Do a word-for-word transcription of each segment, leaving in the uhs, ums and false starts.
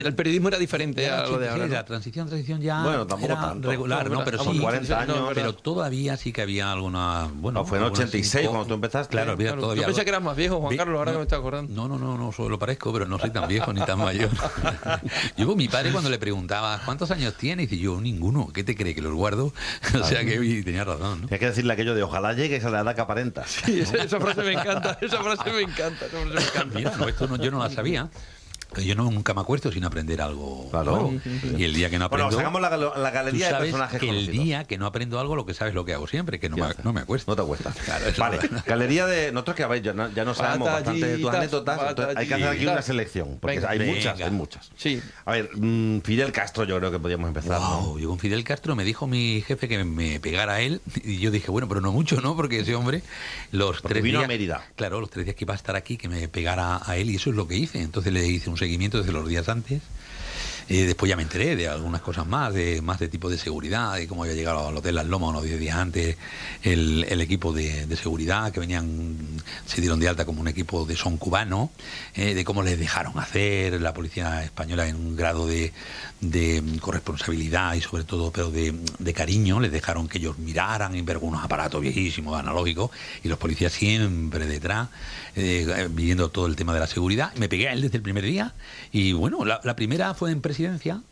El periodismo era diferente a lo de ahora, ¿no? La transición, transición ya bueno, tampoco era tanto. regular, no, pero sí, cuarenta años, pero todavía sí que había alguna, bueno, no, fue en ochenta y seis cuando tú empezaste. Claro, había Claro, todavía. Yo pensé que eras más viejo, Juan Vi, Carlos, ahora no, que me estoy acordando. No, no, no, no, solo parezco, pero no soy tan viejo ni tan mayor. Yo, mi padre, cuando le preguntaba ¿cuántos años tiene? Y dice yo, ninguno. ¿Qué te cree que los guardo? O sea que y tenía razón, ¿no? Hay que decirle aquello de ojalá llegues a la edad que aparenta. Sí, esa, esa frase me encanta, esa frase me encanta, esa frase me encanta. Mira, no, esto no, yo no la sabía. Yo no, nunca me acuesto sin aprender algo claro. nuevo. Y el día que no aprendo... Bueno, sacamos la, la galería tú de sabes personajes que conocidos. el día que no aprendo algo, lo que sabes lo que hago siempre, que no, me, no me acuesto. No te acuestas. Claro, vale, galería de... Nosotros que habéis, ya no, ya no sabemos bastante de tus anécdotas, entonces hay que hacer aquí una selección, porque Venga. hay Venga. muchas, hay muchas. Sí. A ver, mmm, Fidel Castro yo creo que podríamos empezar, Wow, ¿no? yo con Fidel Castro me dijo mi jefe que me pegara a él, y yo dije, bueno, pero no mucho, ¿no? Porque ese hombre, los Porque tres vino días... a Mérida. Claro, los tres días que iba a estar aquí, que me pegara a él, y eso es lo que hice. Entonces le hice un seguimiento desde los días antes. Eh, después ya me enteré de algunas cosas más, de más de tipo de seguridad, de cómo había llegado al Hotel Las Lomas unos diez días antes el, el equipo de, de seguridad, que venían, se dieron de alta como un equipo de son cubano, eh, de cómo les dejaron hacer la policía española en un grado de, de corresponsabilidad y sobre todo pero de, de cariño, les dejaron que ellos miraran y ver unos aparatos viejísimos, analógicos, y los policías siempre detrás, eh, viviendo todo el tema de la seguridad. Me pegué a él desde el primer día y bueno, la, la primera fue en presidencia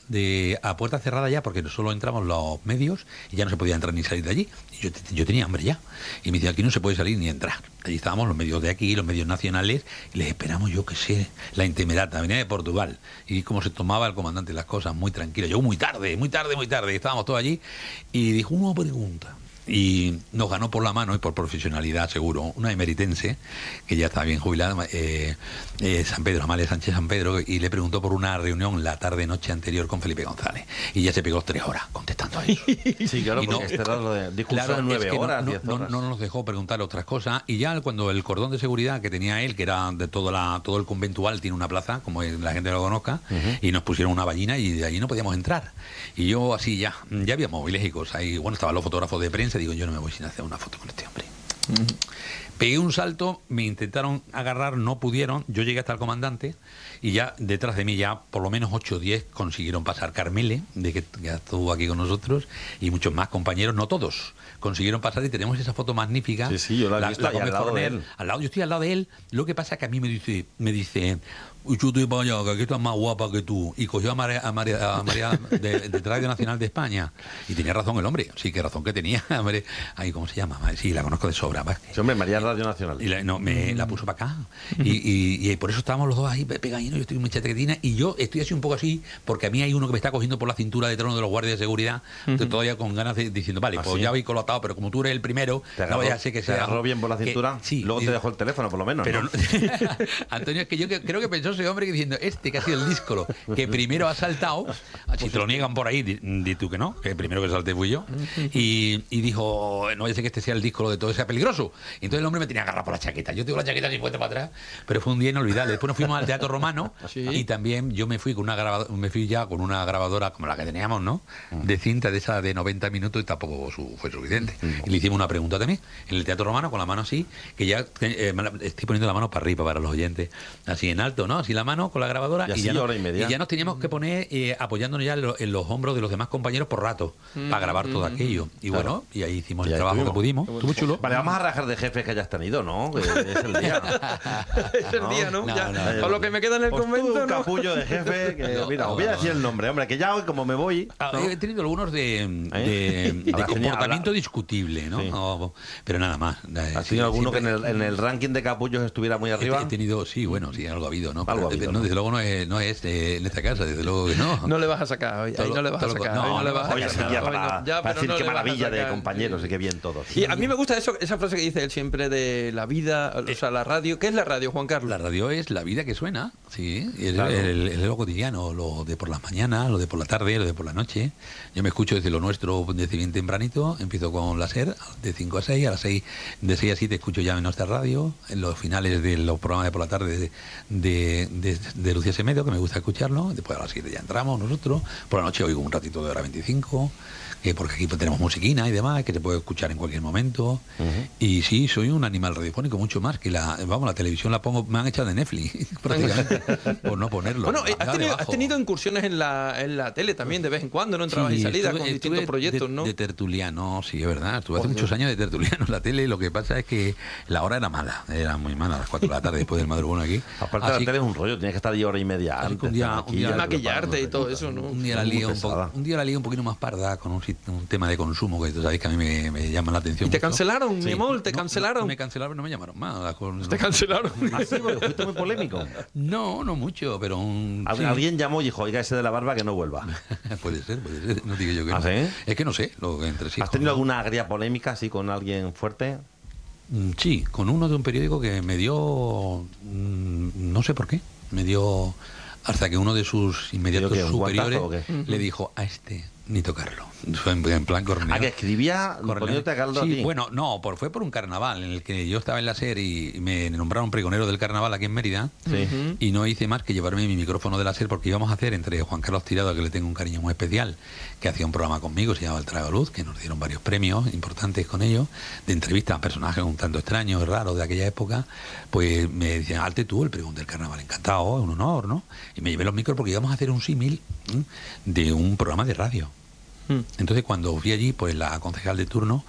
de a puerta cerrada ya, porque solo entramos los medios y ya no se podía entrar ni salir de allí. Y yo, yo tenía hambre ya. Y me decía, aquí no se puede salir ni entrar. Allí estábamos los medios de aquí, los medios nacionales, y les esperamos, yo qué sé, la Intemerata, venía de Portugal. Y cómo se tomaba el comandante las cosas, muy tranquilo. Yo muy tarde, muy tarde, muy tarde. Estábamos todos allí. Y dijo, una pregunta. Y nos ganó por la mano y por profesionalidad seguro una emeritense que ya está bien jubilada, eh, eh, San Pedro, Amalia Sánchez San Pedro, y le preguntó por una reunión la tarde noche anterior con Felipe González y ya se pegó tres horas contestando a eso. Sí, claro, y porque no, este era lo de discurso claro, de nueve es que horas, no, diez no, horas. no, no nos dejó preguntar otras cosas, y ya cuando el cordón de seguridad que tenía él, que era de todo, la, todo el conventual, tiene una plaza, como la gente lo conozca, uh-huh. y nos pusieron una ballina y de allí no podíamos entrar. Y yo así ya, ya había móviles y cosas, y bueno, estaban los fotógrafos de prensa, y digo, yo no me voy sin hacer una foto con este hombre. Uh-huh. Pegué un salto, me intentaron agarrar, no pudieron, yo llegué hasta el comandante y ya detrás de mí ya por lo menos ocho o diez consiguieron pasar. Carmele, de que ya estuvo aquí con nosotros, y muchos más compañeros, no todos, consiguieron pasar, y tenemos esa foto magnífica. Sí, sí, yo la he visto, la, la al lado Forner, de él. Al lado, yo estoy al lado de él, lo que pasa es que a mí me dice, me dice, yo estoy para allá, que aquí estás más guapa que tú, y cogió a María, a María, a María de, de Radio Nacional de España, y tenía razón el hombre, sí, que razón que tenía, hombre. Ahí, ¿cómo se llama? Sí, la conozco de sobra. Sí, hombre, María Radio Nacional. Y la, no, me mm. la puso para acá, y, y, y por eso estábamos los dos ahí pegadinos, yo estoy muy chatequetina, y yo estoy así un poco así, porque a mí hay uno que me está cogiendo por la cintura detrás, uno de los guardias de seguridad, uh-huh. todavía con ganas de, diciendo, vale, ¿Ah, pues sí? ya habéis colotado, pero como tú eres el primero, ¿Te agarró, no vaya a ser que sea... ¿Te agarró bien por la cintura? Que, sí. Luego y, te dejó el teléfono, por lo menos, pero, ¿no? Antonio, es que yo que, creo que pensó ese hombre que diciendo, este que ha sido el díscolo, que primero ha saltado, si te lo niegan por ahí, di, di tú que no, que el primero que salté fui yo, y, y dijo, no vaya a ser que este sea el díscolo de todo, sea peligroso. Y entonces el hombre me tenía agarrado por la chaqueta. Yo tengo la chaqueta así puesta para atrás, pero fue un día inolvidable. Después nos fuimos al Teatro Romano, ¿sí? Y también yo me fui con una grabadora, me fui ya con una grabadora como la que teníamos, ¿no? De cinta de esa de noventa minutos, y tampoco su, fue suficiente. Y le hicimos una pregunta también en el Teatro Romano con la mano así, que ya eh, estoy poniendo la mano para arriba para los oyentes, así en alto, ¿no? Así la mano con la grabadora, y, y, ya, no, hora y, media. y ya nos teníamos que poner eh, apoyándonos ya en, lo, en los hombros de los demás compañeros por rato, mm, para grabar mm, todo aquello. Y claro. Bueno, y ahí hicimos y el trabajo estuvimos. que pudimos. Estuvo chulo. Vale, vamos a rajar de jefes que hayas tenido, ¿no? Que es el día. Es el día, ¿no? no, ya, no, no, con lo que me queda en el pues convento, un ¿no? capullo de jefe que, no, mira, no, os voy a decir no. el nombre, hombre, que ya hoy como me voy... Ah, ¿no? He tenido algunos de, ¿Eh? de, de comportamiento discutible, ¿no? Sí. No, pero nada más. ¿Has tenido sí, alguno siempre... que en el, en el ranking de capullos estuviera muy arriba? He, he tenido, sí, bueno, sí, algo ha habido, ¿no? Algo Pero, ha habido, no, ¿no? Desde luego no es, no es eh, en esta casa, desde luego que no. No le vas a sacar hoy, ahí no le vas a sacar. No, no, no le vas a Oye, sacar. ya para, ya, para decir no qué maravilla de sacar. compañeros, y qué bien todos. Y a mí me gusta eso, esa frase que dice él siempre de la vida, o sea, la radio. ¿Qué es la radio, Juan Carlos? La radio es la vida que suena, sí, es claro. el, el, el, lo cotidiano, lo de por las mañanas, lo de por la tarde, lo de por la noche. Yo me escucho desde lo nuestro desde bien tempranito, empiezo con la SER de cinco a seis, a las seis, de seis a siete escucho ya en nuestra radio, en los finales de los programas de por la tarde de, de, de, de, de Lucía Semedo, que me gusta escucharlo. Después a las siete ya entramos nosotros. Por la noche oigo un ratito de hora veinticinco, eh, porque aquí pues, tenemos musiquina y demás, que se puede escuchar en cualquier momento. Uh-huh. Y sí, soy un animal radiofónico, mucho más que la... Vamos, la televisión la pongo... Me han echado de Netflix, prácticamente, por no ponerlo. Bueno, has tenido, has tenido incursiones en la, en la tele también, de vez en cuando, ¿no? Entrabas sí, y salidas estuve, con distintos proyectos, de, ¿no? De tertuliano, sí, es verdad. Estuve hace Joder. muchos años de tertuliano en la tele. Lo que pasa es que la hora era mala, era muy mala, a las cuatro de la tarde después del madrugón aquí. Aparte Así, la tele es un rollo, tienes que estar ahí hora y media antes. Un día, un día maquillarte y todo eso, ¿no? Un día la lié un, po, un día la lié un poquito más parda con un, un tema de consumo que tú sabéis que a mí me, me llama la atención. ¿Y te mucho. cancelaron, sí. mi amor? ¿Te no, cancelaron? No, me cancelaron, no me llamaron más. Con, ¿Te cancelaron? ¿Ah, sí? Porque fuiste muy polémico. No, no mucho, pero un... Al, sí. Alguien llamó y dijo, oiga, ese de la barba que no vuelva. Puede ser, puede ser, no digo yo que ¿Ah, no. ¿sí? Es que no sé, lo que entre sí. ¿Has tenido ¿no? alguna agria polémica así con alguien fuerte? Sí, con uno de un periódico que me dio, no sé por qué, me dio hasta que uno de sus inmediatos qué, superiores guantazo, le dijo a este ni tocarlo. En, en plan corneo. ¿A que escribía poniéndote a caldo sí, a ti? Bueno, no, por, fue por un carnaval en el que yo estaba en la SER y me nombraron pregonero del carnaval aquí en Mérida. Sí. Uh-huh. Y no hice más que llevarme mi micrófono de la SER porque íbamos a hacer entre Juan Carlos Tirado, que le tengo un cariño muy especial, que hacía un programa conmigo, se llamaba El Trago Luz, que nos dieron varios premios importantes con ellos, de entrevistas a personajes un tanto extraños, raros de aquella época. Pues me decían, alte tú el pregón del carnaval, encantado, es un honor, ¿no? Y me llevé los micros porque íbamos a hacer un símil ¿eh? de un programa de radio. Entonces cuando fui allí, pues la concejal de turno,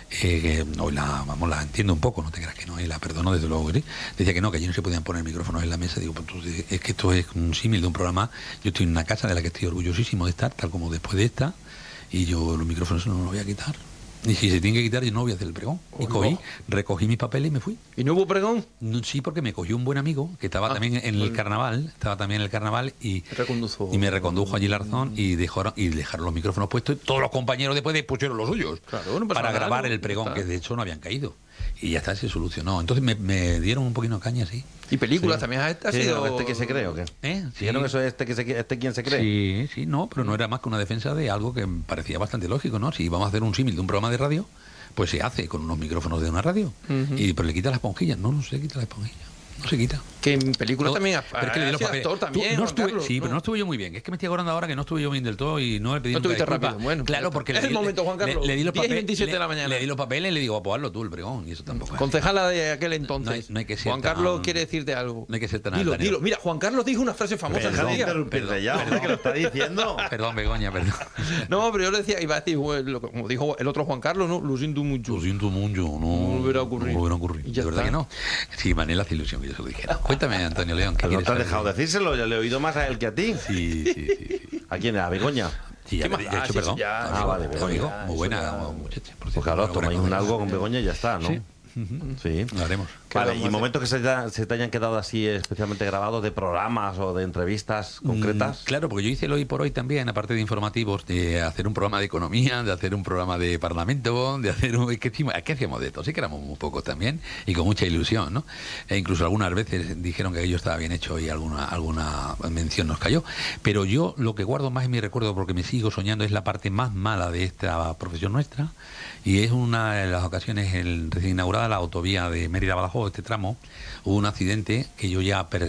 eh, hoy la, vamos, la entiendo un poco, no te creas que no, y la perdono desde luego, ¿sí? Decía que no, que allí no se podían poner micrófonos en la mesa. Digo, pues es que esto es un símil de un programa, yo estoy en una casa de la que estoy orgullosísimo de estar, tal como después de esta, y yo los micrófonos no los voy a quitar. Y si se tiene que quitar, yo no voy a hacer el pregón. Y cogí, recogí mis papeles y me fui. ¿Y no hubo pregón? No, sí, porque me cogió un buen amigo que estaba ah, también en el bueno. carnaval, estaba también en el carnaval y, Recondujo. y me recondujo allí el Arzón y dejaron, y dejaron los micrófonos puestos. Todos los compañeros después de pusieron los suyos claro, no para nada, grabar ¿no? el pregón, que de hecho no habían caído. Y ya está, se solucionó. Entonces me, me dieron un poquito de caña, sí. ¿Y películas sí. también has sí, sido? ¿Este que se cree o qué? ¿Eh? Sí. ¿Dijeron eso este que se, este quién se cree? Sí, sí, no, pero no era más que una defensa de algo que me parecía bastante lógico, ¿no? Si vamos a hacer un símil de un programa de radio, pues se hace con unos micrófonos de una radio. Uh-huh. Y pero le quita la esponjilla. No, no se quita la esponjilla. No se quita. Que en películas no, también pero es que le di los papeles. actor también. Tú, no estuve, Carlos, sí, ¿no? pero no estuve yo muy bien. Es que me estoy acordando ahora que no estuve yo bien del todo y no le pedí no nunca estuviste disculpa. rápido. Bueno, claro, porque es le, el momento, Juan Carlos. Le, le di los papeles. veintisiete de la mañana. Le di los papeles y le digo, pues hazlo tú el pregón. Y eso tampoco. Concejala de aquel entonces. No hay, no hay que ser Juan tan, Carlos quiere decirte algo. No hay que ser tan Dilo, altanero. dilo. Mira, Juan Carlos dijo una frase famosa. Perdón, perdón, perdón, ya, perdón, que lo está diciendo. Perdón, Begoña, perdón. No, pero yo le decía, iba a decir, como dijo el otro Juan Carlos, no, lo siento mucho. Lo siento mucho, no. No volverá a ocurrir. No volverá a ocurrir. De verdad que no. Sí, Manela hace ilusión que yo se lo dijera. Cuéntame, Antonio León. ¿Qué no te has dejado decírselo? Ya le he oído más a él que a ti. Sí, sí, sí. sí. ¿A quién? ¿A Begoña? Sí, ya, ¿Qué he hecho perdón. Ya, ah, vale, Begoña. Muy buena muchacha. Pues claro, tomáis un algo con Begoña y ya está, ¿no? Sí. Uh-huh. Sí, lo haremos. Vale, y momentos que se te, se te hayan quedado así especialmente grabados de programas o de entrevistas concretas. Mm, claro, porque yo hice el Hoy por Hoy también, aparte de informativos, de hacer un programa de economía, de hacer un programa de parlamento, de hacer un... ¿Qué, ¿qué hacíamos de esto? Sí que éramos muy pocos también y con mucha ilusión, ¿no? E incluso algunas veces dijeron que aquello estaba bien hecho y alguna, alguna mención nos cayó. Pero yo lo que guardo más en mi recuerdo, porque me sigo soñando, es la parte más mala de esta profesión nuestra. Y es una de las ocasiones, el recién inaugurada la autovía de Mérida a Badajoz, este tramo, hubo un accidente que yo ya per,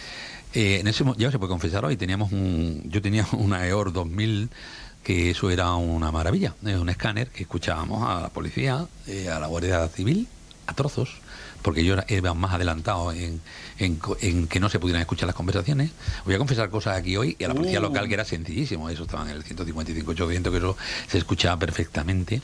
eh, en ese ya se puede confesar hoy, teníamos un, yo tenía una E O R dos mil, que eso era una maravilla, es un escáner que escuchábamos a la policía, eh, a la Guardia Civil, a trozos, porque yo era, era más adelantado en, en, en que no se pudieran escuchar las conversaciones. Voy a confesar cosas aquí hoy, y a la policía uh. local, que era sencillísimo, eso estaba en el ciento cincuenta y cinco ochocientos, que eso se escuchaba perfectamente,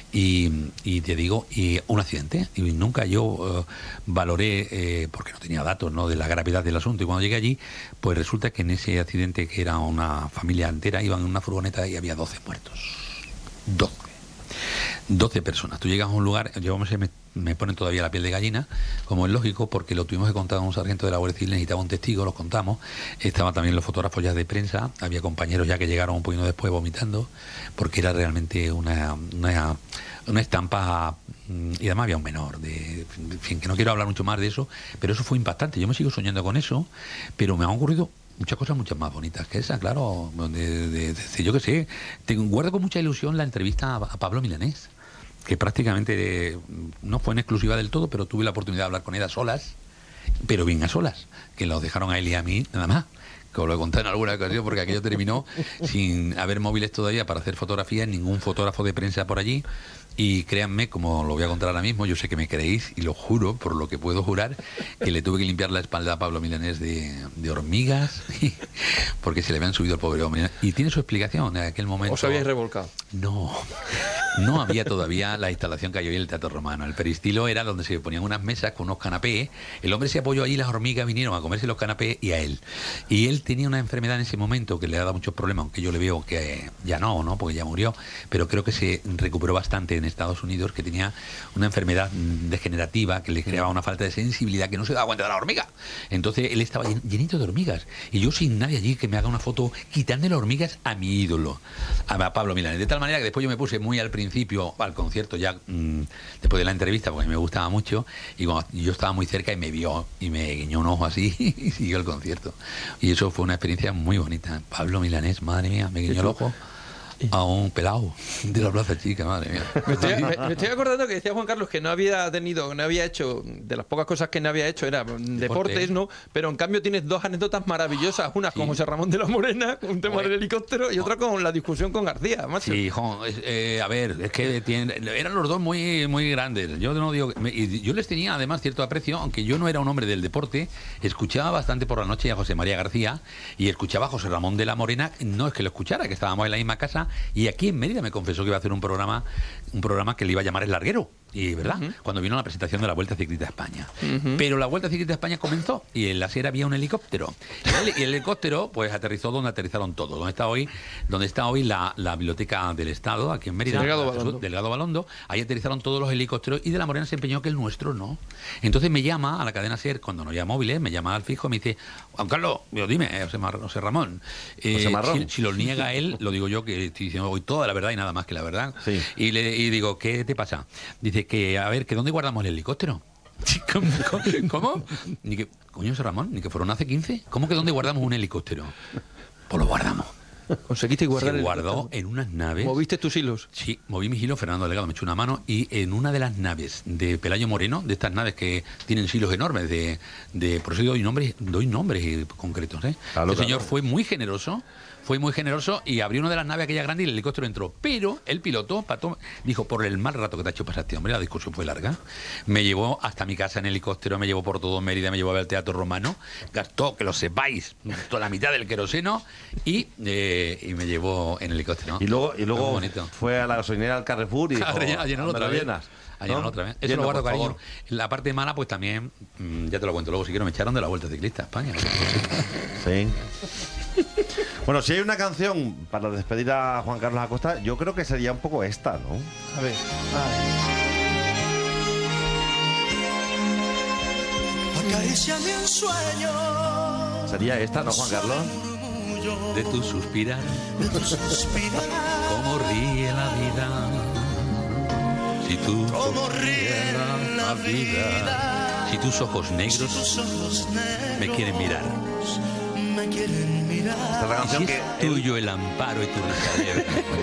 y, y te digo, y un accidente, y nunca yo uh, valoré, eh, porque no tenía datos, ¿no?, de la gravedad del asunto, y cuando llegué allí, pues resulta que en ese accidente, que era una familia entera, iban en una furgoneta y había doce muertos. doce. doce personas. Tú llegas a un lugar, yo me, me ponen todavía la piel de gallina, como es lógico, porque lo tuvimos que contar a un sargento de la Guardia Civil, necesitaba un testigo, los contamos, estaban también los fotógrafos ya de prensa, había compañeros ya que llegaron un poquito después vomitando, porque era realmente una, una, una estampa, y además había un menor, de, en fin, que no quiero hablar mucho más de eso, pero eso fue impactante. Yo me sigo soñando con eso, pero me han ocurrido muchas cosas muchas más bonitas que esa, claro, de, de, de, yo qué sé, tengo, guardo con mucha ilusión la entrevista a, a Pablo Milanés, que prácticamente no fue en exclusiva del todo, pero tuve la oportunidad de hablar con ella a solas, pero bien a solas, que los dejaron a él y a mí nada más. Que os lo he contado en alguna ocasión, porque aquello terminó sin haber móviles todavía para hacer fotografías, ningún fotógrafo de prensa por allí. Y créanme, como lo voy a contar ahora mismo, yo sé que me creéis, y lo juro, por lo que puedo jurar, que le tuve que limpiar la espalda a Pablo Milanés de, de hormigas, porque se le habían subido al pobre hombre. Y tiene su explicación en aquel momento. ¿Os habíais revolcado? No, no había todavía la instalación que hay hoy en el Teatro Romano. El peristilo era donde se ponían unas mesas con unos canapés. El hombre se apoyó ahí, las hormigas vinieron a comerse los canapés y a él. Y él tenía una enfermedad en ese momento que le ha dado muchos problemas, aunque yo le veo que ya no, ¿no? Porque ya murió, pero creo que se recuperó bastante en Estados Unidos, que tenía una enfermedad degenerativa que le creaba una falta de sensibilidad, que no se daba cuenta de la hormiga. Entonces él estaba llenito de hormigas y yo sin nadie allí que me haga una foto quitando las hormigas a mi ídolo, a Pablo Milanés. De tal manera que después yo me puse muy al principio al concierto, ya mmm, después de la entrevista, porque me gustaba mucho, y cuando yo estaba muy cerca y me vio y me guiñó un ojo así y siguió el concierto. Y eso fue una experiencia muy bonita. Pablo Milanés, madre mía, me guiñó el ojo a un pelado de la Plaza Chica, madre mía. Me estoy, me, me estoy acordando que decía Juan Carlos que no había tenido, no había hecho, de las pocas cosas que no había hecho era deportes, Deporte. ¿no? Pero en cambio tienes dos anécdotas maravillosas, una sí. con José Ramón de la Morena, un tema del helicóptero, y otra con la discusión con García, macho. Sí, Juan, eh, a ver, es que tienen, eran los dos muy, muy grandes. Yo no digo, y yo les tenía además cierto aprecio, aunque yo no era un hombre del deporte, escuchaba bastante por la noche a José María García y escuchaba a José Ramón de la Morena, no es que lo escuchara, que estábamos en la misma casa. Y aquí en Mérida me confesó que iba a hacer un programa un programa que le iba a llamar El Larguero. Y verdad, uh-huh. cuando vino la presentación de la Vuelta Ciclista a España. Uh-huh. Pero la Vuelta Ciclista a España comenzó y en la sierra había un helicóptero. Y el, y el helicóptero pues aterrizó donde aterrizaron todos. Donde está hoy, donde está hoy la, la Biblioteca del Estado, aquí en Mérida. Delgado Balondo. Delgado Balondo. Ahí aterrizaron todos los helicópteros y de la Morena se empeñó que el nuestro no. Entonces me llama a la cadena SER, cuando no había móviles, me llama al fijo y me dice, Juan Carlos, digo, dime, José, Mar José Ramón. Eh, José Marrón. Si, si lo niega él, lo digo yo, que estoy diciendo hoy toda la verdad y nada más que la verdad. Sí. Y le y digo, ¿qué te pasa? Dice que, a ver, que ¿dónde guardamos el helicóptero? ¿Cómo? ¿Cómo? Ni que, coño, José Ramón, ni que fueron hace quince. ¿Cómo que dónde guardamos un helicóptero? Pues lo guardamos. ¿Conseguiste guardar Se el guardó helicóptero? En unas naves. ¿Moviste tus hilos? Sí, moví mis hilos, Fernando Delgado me echó una mano, y en una de las naves de Pelayo Moreno, de estas naves que tienen hilos enormes, de, de por eso doy nombres, doy nombres concretos, ¿eh? Claro, el señor claro. fue muy generoso, fue muy generoso y abrió una de las naves aquella grande y el helicóptero entró. Pero el piloto, Pato, dijo, por el mal rato que te ha hecho pasar este hombre, la discusión fue larga, me llevó hasta mi casa en helicóptero, me llevó por todo Mérida, me llevó a ver el Teatro Romano, gastó, que lo sepáis, toda la mitad del queroseno y, eh, y me llevó en helicóptero. Y luego, y luego fue a la gasolinera al Carrefour y dijo, a llenarlo otra vez. Llenas. A llenarlo otra vez. Eso Lleno, lo guardo cariño. En la parte mala, pues también, mmm, ya te lo cuento luego, si quiero, me echaron de la Vuelta Ciclista a España. Sí. Bueno, si hay una canción para despedir a Juan Carlos Acosta, yo creo que sería un poco esta, ¿no? A ver. Acaríciame un sueño. Sería esta, ¿no, Juan Carlos? De tu suspirar, de tu suspirar, cómo ríe la vida. Si tú cómo ríe la vida. Si tus ojos negros, si tus ojos negros me quieren mirar. Me quieren mirar. Esta es la canción si que es tuyo el amparo y tu risa.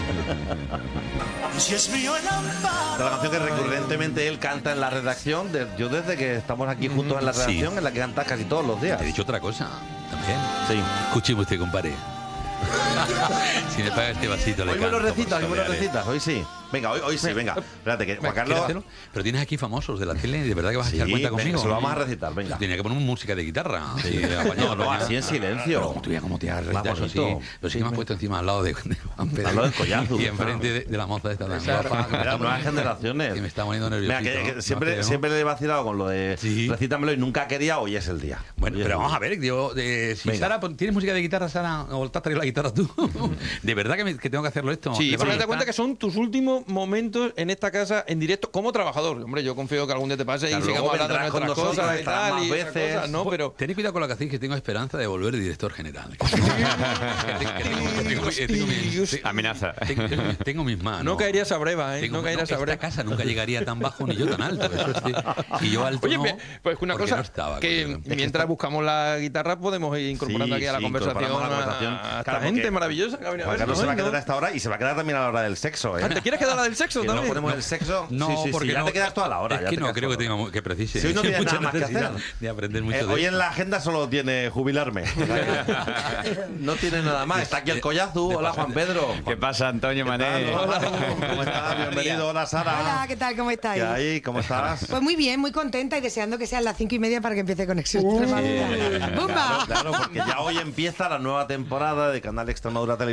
Si es mío el amparo. Esta es la canción que recurrentemente él canta en la redacción. De, yo desde que estamos aquí juntos en la redacción, sí. en la que canta casi todos los días. Te he dicho otra cosa también. Sí. Escúcheme usted, compadre. Si me paga este vasito, le hoy canto. Hoy me lo recitas, hoy me lo recitas, hoy sí. Venga, hoy, hoy sí, venga. Espérate, que Juan Carlos... Pero tienes aquí famosos de la tele, ¿de verdad que vas a sí, echar cuenta conmigo? Se lo vamos a recitar, venga. Tenía que poner música de guitarra. Sí. Sí, de no, no, así en silencio. Pero, tú ya como te has recitado así. Pero sí que me has puesto encima al lado de, de Juan Pedro. Al lado del collazo. Y enfrente de, de la moza esta tan guapa. De las nuevas generaciones. Que me está poniendo nervioso. Mira, que, que siempre, no, siempre le he vacilado con lo de sí. recítamelo y nunca quería, hoy es el día. Bueno, pero vamos a ver, digo, de, si Sara, ¿tienes música de guitarra, Sara? ¿O te has traído la guitarra tú? ¿De verdad que, me, que tengo que hacerlo esto? Sí, pero date cuenta que son tus últimos momentos en esta casa en directo como trabajador. Hombre, yo confío que algún día te pase claro, y sigamos hablando de nuestras cosas y tal y veces. Cosas, ¿no? Pero tened cuidado con lo que hacéis, que tengo esperanza de volver director general. Amenaza. Tengo mis manos. No caerías a breva, ¿eh? No caerías a breva. Esta casa nunca llegaría tan bajo ni yo tan alto. Y yo alto Oye, no, pues una cosa, no estaba, que mientras buscamos la guitarra podemos ir incorporando sí, aquí a la sí, conversación a, a esta claro, gente maravillosa que ha venido a ver. Carlos se va a quedar a esta hora y se va a quedar también a la hora del sexo, ¿eh? ¿Te quieres quedar toda la del sexo Que no también. ponemos el sexo. No, sí, sí, sí, porque ya no, te quedas toda la hora. Es ya que te no quedas creo que toda la hora. tengamos que precise. Si hoy no tienes mucha nada más que necesidad hacer. de aprender mucho Eh, de hoy en esto. la agenda solo tiene jubilarme. No tiene nada más. Está aquí el Collazo. Hola, Juan Pedro. ¿Qué pasa, Antonio Mané? Hola, ¿cómo estás? Bienvenido. Hola, Sara. Hola, ¿qué tal? ¿Cómo estáis? ¿Qué hay? ¿Cómo estás? Pues muy bien, muy contenta y deseando que sean las cinco y media para que empiece Conexión Extremadura. ¡Bumba! Claro, claro, porque ya hoy empieza la nueva temporada de Canal Extremadura Televisión.